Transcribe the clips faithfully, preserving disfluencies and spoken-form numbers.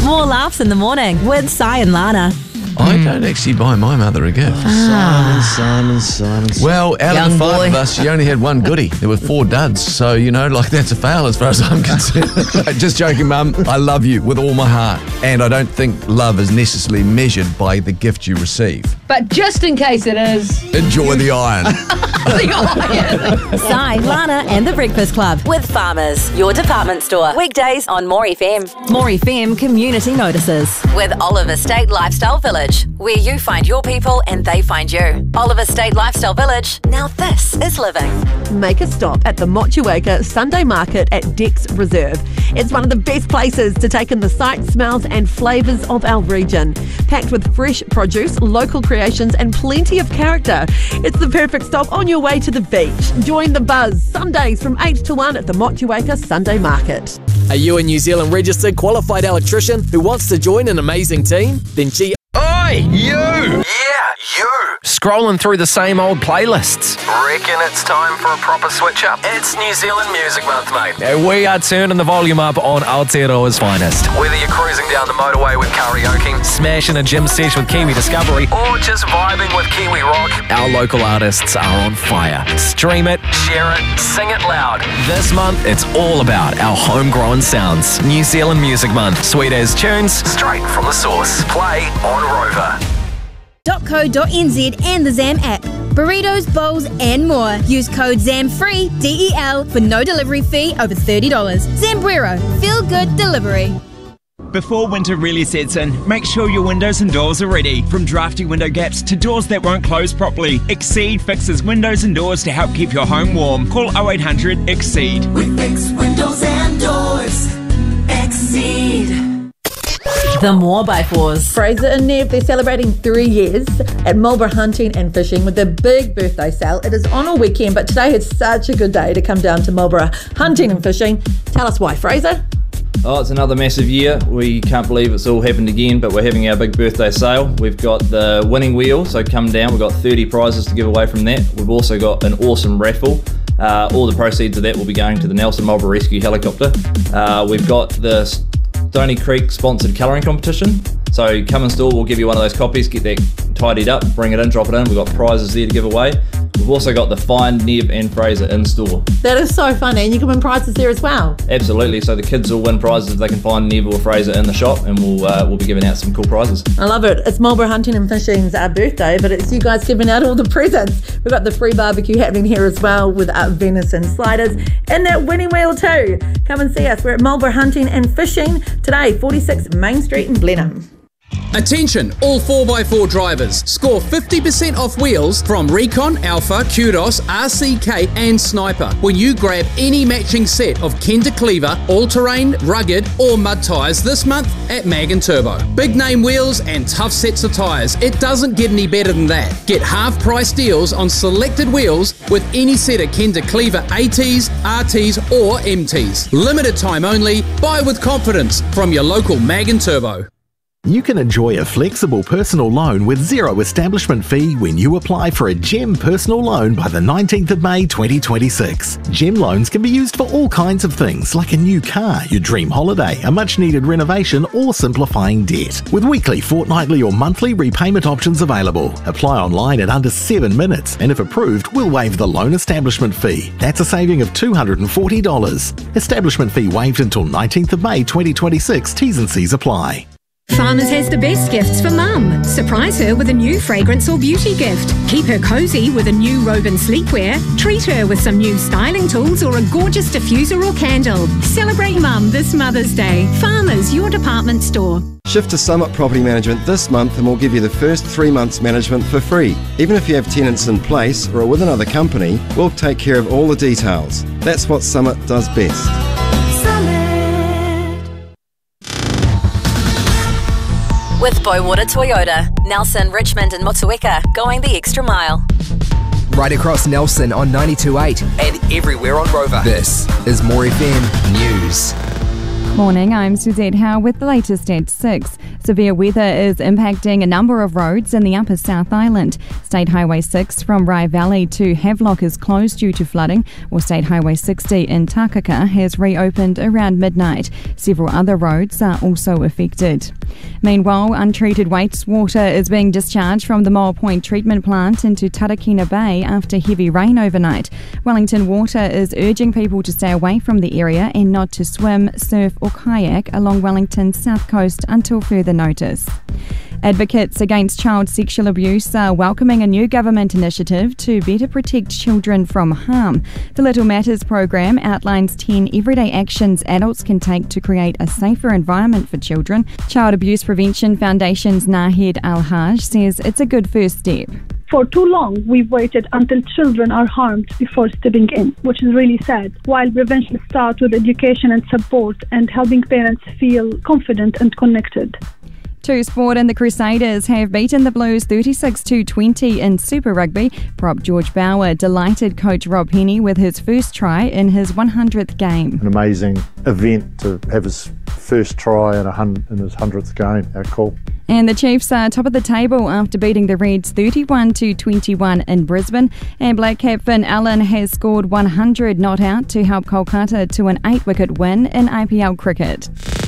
More laughs in the morning with Si and Lana. I don't actually buy my mother a gift. Simon, Simon, Simon, Simon. Well, out Young of the five boy. of us, she only had one goodie. There were four duds. So, you know, like that's a fail as far as I'm concerned. Just joking, Mum. I love you with all my heart. And I don't think love is necessarily measured by the gift you receive. But just in case it is. Enjoy the iron. Si, Lana and the Breakfast Club with Farmers, your department store. Weekdays on More F M. More F M Community Notices. With Oliver State Lifestyle Village, where you find your people and they find you. Oliver State Lifestyle Village. Now this is living. Make a stop at the Motueka Sunday Market at Dex Reserve. It's one of the best places to take in the sights, smells and flavours of our region. Packed with fresh produce, local creations and plenty of character. It's the perfect stop on your way to the beach. Join the buzz Sundays from eight to one at the Motueka Sunday Market. Are you a New Zealand registered qualified electrician who wants to join an amazing team? Then G... Oi, you! Yeah, you! Scrolling through the same old playlists. Reckon it's time for a proper switch up? It's New Zealand Music Month, mate. And we are turning the volume up on Aotearoa's finest. Whether you're cruising down the motorway with karaoke, smashing a gym sesh with Kiwi Discovery, or just vibing with Kiwi Rock, our local artists are on fire. Stream it, share it, sing it loud. This month, it's all about our homegrown sounds. New Zealand Music Month. Sweet as tunes, straight from the source. Play on Rover. .co.nz and the Zam app. Burritos, bowls and more. Use code ZAMFREE, D E L, for no delivery fee over thirty dollars. Zambrero, feel good delivery. Before winter really sets in, make sure your windows and doors are ready. From drafty window gaps to doors that won't close properly, Exceed fixes windows and doors to help keep your home warm. Call oh eight hundred EXCEED. We fix windows and doors. Exceed. The More by Fours. Fraser and Nev, they're celebrating three years at Marlborough Hunting and Fishing with their big birthday sale. It is on a weekend, but today is such a good day to come down to Marlborough Hunting and Fishing. Tell us why, Fraser. Oh, it's another massive year. We can't believe it's all happened again, but we're having our big birthday sale. We've got the winning wheel, so come down. We've got thirty prizes to give away from that. We've also got an awesome raffle. Uh, all the proceeds of that will be going to the Nelson Marlborough Rescue Helicopter. Uh, we've got the Stony Creek sponsored colouring competition. So come and store, we'll give you one of those copies, get that tidied up, bring it in, drop it in. We've got prizes there to give away. We've also got the Find Nev and Fraser in store. That is so funny, and you can win prizes there as well. Absolutely, so the kids will win prizes if they can find Nev or Fraser in the shop, and we'll uh, we'll be giving out some cool prizes. I love it. It's Marlborough Hunting and Fishing's uh, birthday, but it's you guys giving out all the presents. We've got the free barbecue happening here as well with uh, venison sliders and that winning wheel too. Come and see us. We're at Marlborough Hunting and Fishing today, forty-six Main Street in Blenheim. Attention, all four by four drivers. Score fifty percent off wheels from Recon, Alpha, Kudos, R C K and Sniper when you grab any matching set of Kenda Cleaver, all-terrain, rugged or mud tyres this month at Mag and Turbo. Big name wheels and tough sets of tyres. It doesn't get any better than that. Get half price deals on selected wheels with any set of Kenda Cleaver ATs, R Ts or M Ts. Limited time only. Buy with confidence from your local Mag and Turbo. You can enjoy a flexible personal loan with zero establishment fee when you apply for a GEM personal loan by the nineteenth of May twenty twenty-six. GEM loans can be used for all kinds of things like a new car, your dream holiday, a much needed renovation or simplifying debt. With weekly, fortnightly or monthly repayment options available. Apply online in under seven minutes and if approved, we'll waive the loan establishment fee. That's a saving of two hundred forty dollars. Establishment fee waived until nineteenth of May twenty twenty-six. T's and C's apply. Farmers has the best gifts for mum. Surprise her with a new fragrance or beauty gift. Keep her cosy with a new robe and sleepwear. Treat her with some new styling tools or a gorgeous diffuser or candle. Celebrate mum this Mother's Day. Farmers, your department store. Shift to Summit Property Management this month and we'll give you the first three months management for free. Even if you have tenants in place or are with another company, we'll take care of all the details. That's what Summit does best. With Bowater Toyota, Nelson, Richmond and Motueka, going the extra mile. Right across Nelson on ninety-two point eight. And everywhere on Rover. This is More F M News. Morning, I'm Suzette Howe with the latest at six. Severe weather is impacting a number of roads in the Upper South Island. State Highway six from Rye Valley to Havelock is closed due to flooding, while State Highway sixty in Takaka has reopened around midnight. Several other roads are also affected. Meanwhile, untreated wastewater is being discharged from the Moa Point treatment plant into Tarakina Bay after heavy rain overnight. Wellington Water is urging people to stay away from the area and not to swim, surf or kayak along Wellington's south coast until further notice. Advocates against child sexual abuse are welcoming a new government initiative to better protect children from harm. The Little Matters program outlines ten everyday actions adults can take to create a safer environment for children. Child Abuse Prevention Foundation's Nahed Al-Haj says it's a good first step. For too long, we've waited until children are harmed before stepping in, which is really sad. While prevention starts with education and support and helping parents feel confident and connected. To sport, and the Crusaders have beaten the Blues thirty-six to twenty in Super Rugby. Prop George Bauer delighted coach Rob Henney with his first try in his one hundredth game. An amazing event to have his first try in, a hun- in his one hundredth game. How cool. And the Chiefs are top of the table after beating the Reds thirty-one to twenty-one in Brisbane. And Black Cap Finn Allen has scored one hundred not out to help Kolkata to an eight-wicket win in I P L cricket.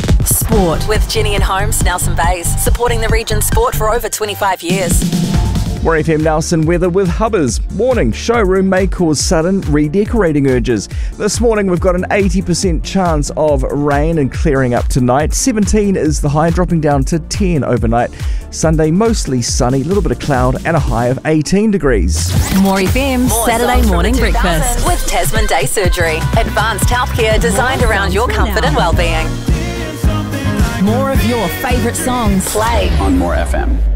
Sport with Jenny and Holmes, Nelson Bays, supporting the region's sport for over twenty-five years. More F M Nelson weather with Hubbers. Warning, showroom may cause sudden redecorating urges. This morning we've got an eighty percent chance of rain and clearing up tonight. seventeen is the high, dropping down to ten overnight. Sunday mostly sunny, a little bit of cloud and a high of eighteen degrees. More F M's Saturday morning breakfast with Tasman Day Surgery. Advanced healthcare designed around your comfort and well-being. More of your favourite songs play on More F M.